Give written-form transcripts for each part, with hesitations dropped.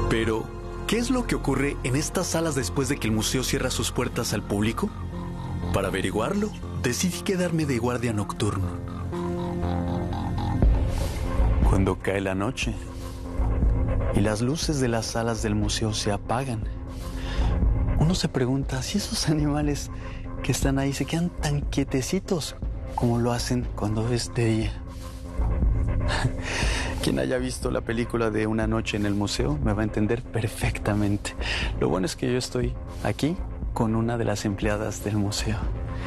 Pero, ¿qué es lo que ocurre en estas salas después de que el museo cierra sus puertas al público? Para averiguarlo, decidí quedarme de guardia nocturno. Cuando cae la noche y las luces de las salas del museo se apagan, uno se pregunta si esos animales que están ahí se quedan tan quietecitos como lo hacen cuando es de día. Quien haya visto la película de Una noche en el museo me va a entender perfectamente. Lo bueno es que yo estoy aquí con una de las empleadas del museo.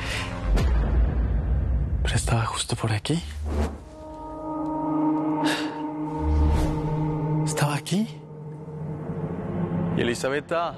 Pero estaba justo por aquí. Estaba aquí. Y Elisabetta.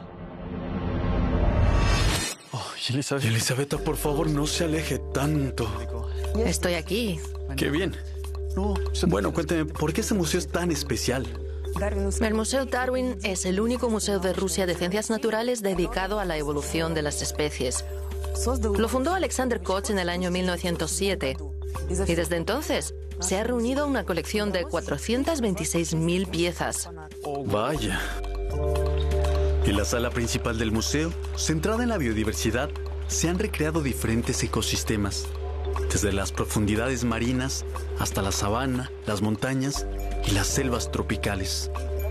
Oh, Elisabetta, por favor, no se aleje tanto. Estoy aquí. Qué bien. Bueno, cuénteme, ¿por qué este museo es tan especial? El Museo Darwin es el único museo de Rusia de ciencias naturales dedicado a la evolución de las especies. Lo fundó Alexander Koch en el año 1907 y desde entonces se ha reunido una colección de 426.000 piezas. Vaya. En la sala principal del museo, centrada en la biodiversidad, se han recreado diferentes ecosistemas, desde las profundidades marinas hasta la sabana, las montañas y las selvas tropicales.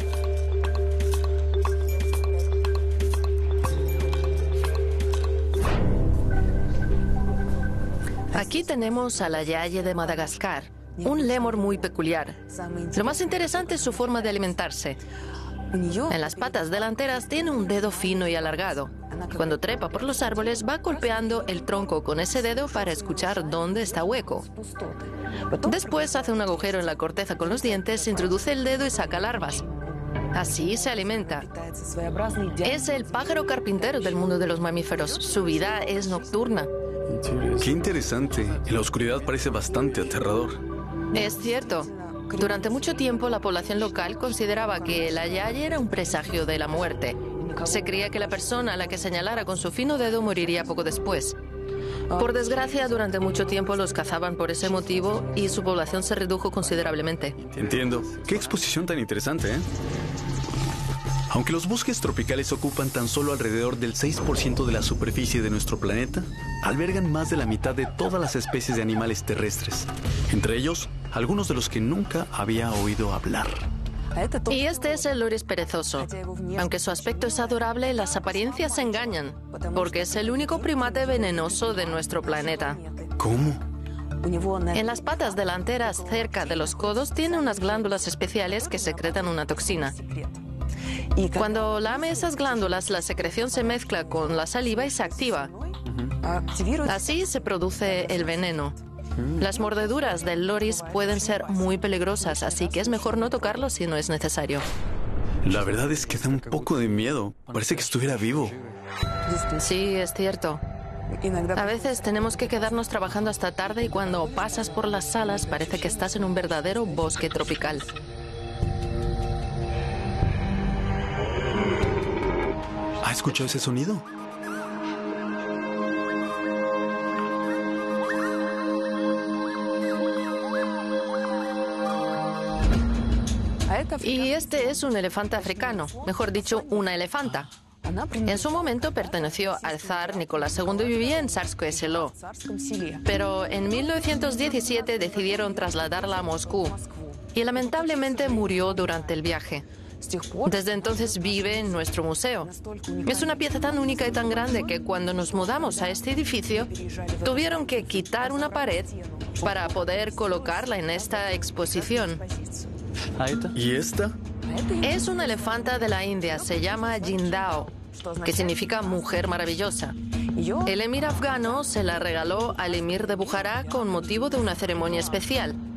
Aquí tenemos a la yaye de Madagascar, un lémur muy peculiar. Lo más interesante es su forma de alimentarse. En las patas delanteras tiene un dedo fino y alargado. Cuando trepa por los árboles va golpeando el tronco con ese dedo para escuchar dónde está hueco. Después hace un agujero en la corteza con los dientes, introduce el dedo y saca larvas. Así se alimenta. Es el pájaro carpintero del mundo de los mamíferos. Su vida es nocturna. Qué interesante. En la oscuridad parece bastante aterrador. Es cierto. Durante mucho tiempo la población local consideraba que la yaye era un presagio de la muerte. Se creía que la persona a la que señalara con su fino dedo moriría poco después. Por desgracia, durante mucho tiempo los cazaban por ese motivo y su población se redujo considerablemente. Entiendo. Qué exposición tan interesante, ¿eh? Aunque los bosques tropicales ocupan tan solo alrededor del 6% de la superficie de nuestro planeta, albergan más de la mitad de todas las especies de animales terrestres. Entre ellos, algunos de los que nunca había oído hablar. Y este es el loris perezoso. Aunque su aspecto es adorable, las apariencias engañan, porque es el único primate venenoso de nuestro planeta. ¿Cómo? En las patas delanteras, cerca de los codos, tiene unas glándulas especiales que secretan una toxina. Cuando lame esas glándulas, la secreción se mezcla con la saliva y se activa. Así se produce el veneno. Las mordeduras del loris pueden ser muy peligrosas, así que es mejor no tocarlo si no es necesario. La verdad es que da un poco de miedo. Parece que estuviera vivo. Sí, es cierto. A veces tenemos que quedarnos trabajando hasta tarde y cuando pasas por las salas parece que estás en un verdadero bosque tropical. ¿Ha escuchado ese sonido? Y este es un elefante africano, mejor dicho, una elefanta. En su momento perteneció al zar Nicolás II y vivía en Tsarskoye Selo. Pero en 1917 decidieron trasladarla a Moscú y lamentablemente murió durante el viaje. Desde entonces vive en nuestro museo. Es una pieza tan única y tan grande que cuando nos mudamos a este edificio tuvieron que quitar una pared para poder colocarla en esta exposición. ¿Y esta? Es una elefanta de la India, se llama Jindao, que significa mujer maravillosa. El emir afgano se la regaló al emir de Bujará con motivo de una ceremonia especial.